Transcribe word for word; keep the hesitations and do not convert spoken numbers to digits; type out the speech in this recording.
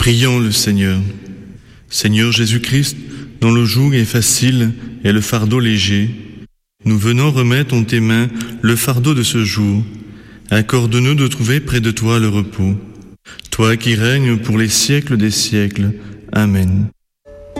Prions le Seigneur. Seigneur Jésus-Christ, dont le joug est facile et le fardeau léger, nous venons remettre en tes mains le fardeau de ce jour. Accorde-nous de trouver près de toi le repos. Toi qui règnes pour les siècles des siècles. Amen.